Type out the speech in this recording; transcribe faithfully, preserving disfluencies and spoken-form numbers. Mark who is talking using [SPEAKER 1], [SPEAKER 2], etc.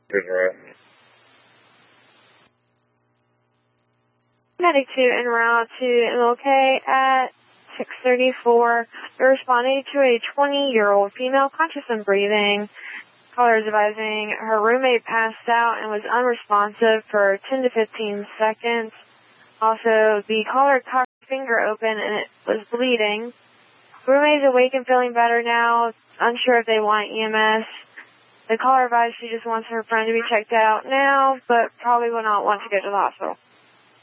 [SPEAKER 1] ninety-two en route to M L K at six thirty-four. They're responding to a twenty-year-old female conscious and breathing. Caller is advising her roommate passed out and was unresponsive for ten to fifteen seconds. Also, the caller cocked her finger open and it was bleeding. Roommate is awake and feeling better now, unsure if they want E M S. The caller advised she just wants her friend to be checked out now, but probably will not want to go to the hospital.